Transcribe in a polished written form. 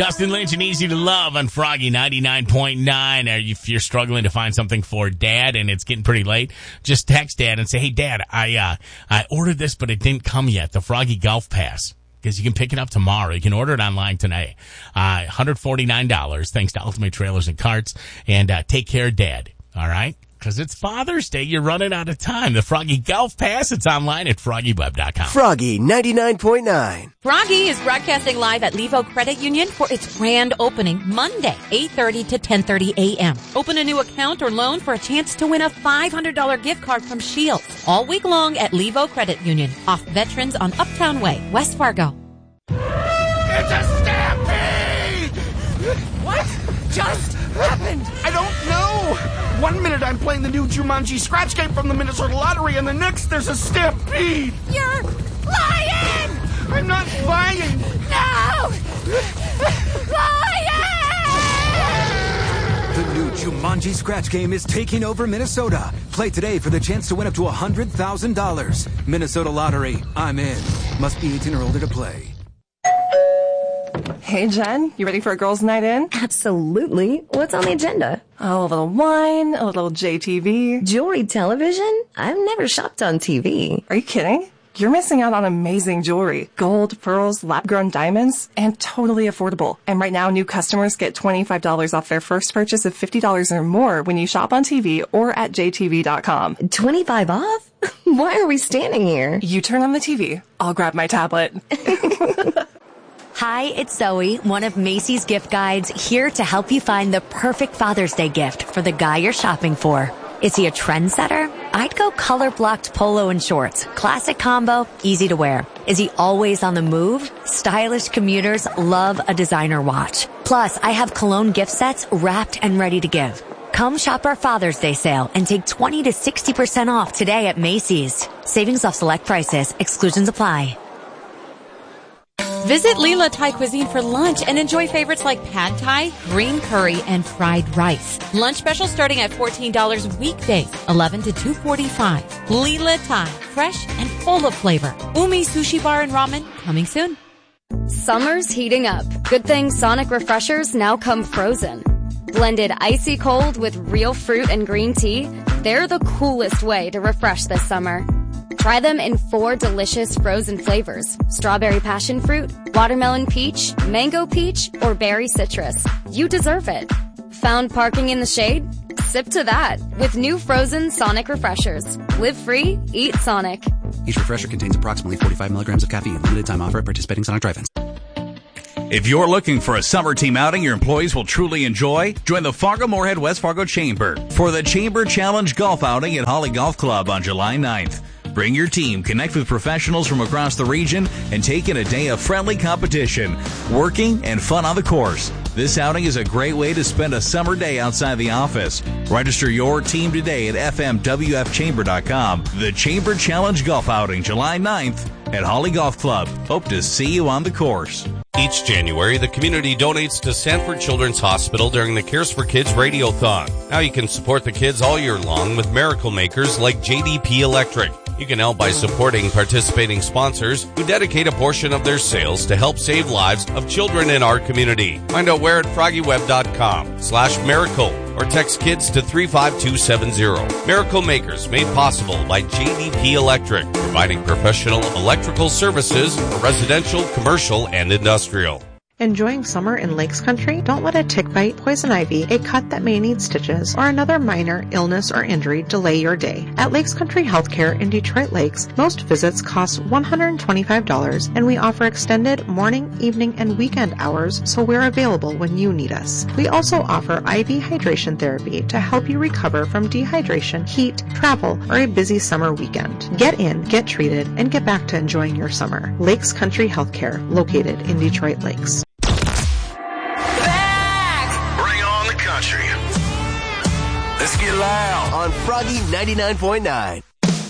Dustin Lynch and Easy to Love on Froggy 99.9. If you're struggling to find something for Dad and it's getting pretty late, just text Dad and say, hey, Dad, I ordered this, but it didn't come yet. The Froggy Golf Pass. Because you can pick it up tomorrow. You can order it online today. $149 thanks to Ultimate Trailers and Carts. And take care, Dad. All right? Because it's Father's Day. You're running out of time. The Froggy Golf Pass, it's online at FroggyWeb.com. Froggy 99.9. Froggy is broadcasting live at Levo Credit Union for its grand opening Monday, 8:30 to 10:30 a.m. Open a new account or loan for a chance to win a $500 gift card from Shields. All week long at Levo Credit Union, off Veterans on Uptown Way, West Fargo. It's a stampede! What just happened? I don't know. 1 minute I'm playing the new Jumanji scratch game from the Minnesota Lottery, and the next there's a stampede. You're lying! I'm not lying. No! Lying! The new Jumanji scratch game is taking over Minnesota. Play today for the chance to win up to $100,000. Minnesota Lottery. I'm in. Must be 18 or older to play. Hey, Jen, you ready for a girls' night in? Absolutely. What's on the agenda? Oh, a little wine, a little JTV. Jewelry television? I've never shopped on TV. Are you kidding? You're missing out on amazing jewelry. Gold, pearls, lab-grown diamonds, and totally affordable. And right now, new customers get $25 off their first purchase of $50 or more when you shop on TV or at jtv.com. 25 off? Why are we standing here? You turn on the TV. I'll grab my tablet. Hi, it's Zoe, one of Macy's gift guides, here to help you find the perfect Father's Day gift for the guy you're shopping for. Is he a trendsetter? I'd go color-blocked polo and shorts. Classic combo, easy to wear. Is he always on the move? Stylish commuters love a designer watch. Plus, I have cologne gift sets wrapped and ready to give. Come shop our Father's Day sale and take 20 to 60% off today at Macy's. Savings off select prices. Exclusions apply. Visit Leela Thai Cuisine for lunch and enjoy favorites like pad thai, green curry, and fried rice. Lunch special starting at $14 weekdays, 11 to 2:45. Leela Thai, fresh and full of flavor. Umi Sushi Bar and Ramen, coming soon. Summer's heating up. Good thing Sonic Refreshers now come frozen. Blended icy cold with real fruit and green tea, they're the coolest way to refresh this summer. Try them in 4 delicious frozen flavors: strawberry passion fruit, watermelon peach, mango peach, or berry citrus. You deserve it. Found parking in the shade? Sip to that with new frozen Sonic Refreshers. Live free, eat Sonic. Each refresher contains approximately 45 milligrams of caffeine. Limited time offer at participating Sonic drive-ins. If you're looking for a summer team outing your employees will truly enjoy, join the Fargo-Moorhead West Fargo Chamber for the Chamber Challenge Golf Outing at Holly Golf Club on July 9th. Bring your team, connect with professionals from across the region, and take in a day of friendly competition, working, and fun on the course. This outing is a great way to spend a summer day outside the office. Register your team today at fmwfchamber.com. The Chamber Challenge Golf Outing, July 9th at Holly Golf Club. Hope to see you on the course. Each January, the community donates to Sanford Children's Hospital during the Cares for Kids Radiothon. Now you can support the kids all year long with miracle makers like JDP Electric. You can help by supporting participating sponsors who dedicate a portion of their sales to help save lives of children in our community. Find out where at FroggyWeb.com/miracle or text kids to 35270. Miracle Makers made possible by JDP Electric, providing professional electrical services for residential, commercial, and industrial. Enjoying summer in Lakes Country? Don't let a tick bite, poison ivy, a cut that may need stitches, or another minor illness or injury delay your day. At Lakes Country Healthcare in Detroit Lakes, most visits cost $125, and we offer extended morning, evening, and weekend hours, so we're available when you need us. We also offer IV hydration therapy to help you recover from dehydration, heat, travel, or a busy summer weekend. Get in, get treated, and get back to enjoying your summer. Lakes Country Healthcare, located in Detroit Lakes. Let's get loud on Froggy 99.9.